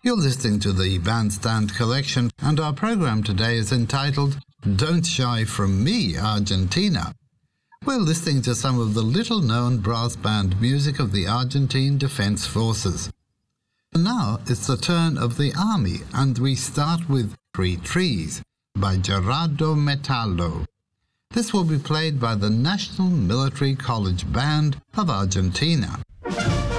You're listening to the Bandstand Collection, and our program today is entitled Don't Shy From Me, Argentina. We're listening to some of the little-known brass band music of the Argentine Defense Forces. Now it's the turn of the Army, and we start with Three Trees by Gerardo Metallo. This will be played by the National Military College Band of Argentina.